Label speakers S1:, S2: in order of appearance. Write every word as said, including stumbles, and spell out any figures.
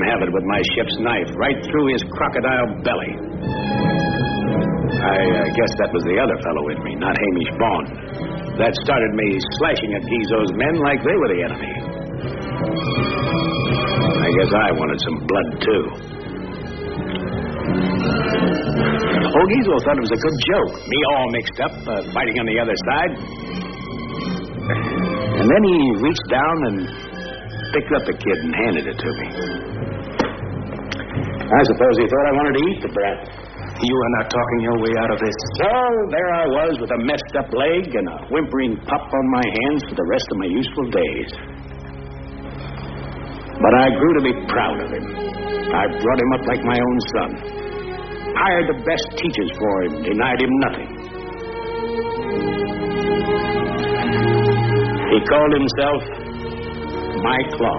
S1: have it with my ship's knife, right through his crocodile belly. I uh, guess that was the other fellow in me, not Hamish Bond. That started me slashing at Gizo's men like they were the enemy. I guess I wanted some blood, too. Old Gizo thought it was a good joke. Me all mixed up, uh, fighting on the other side. And then he reached down and picked up the kid and handed it to me. I suppose he thought I wanted to eat the brat.
S2: You are not talking your way out of this.
S1: So there I was with a messed up leg and a whimpering pup on my hands for the rest of my useful days. But I grew to be proud of him. I brought him up like my own son. Hired the best teachers for him, denied him nothing. He called himself My Claw.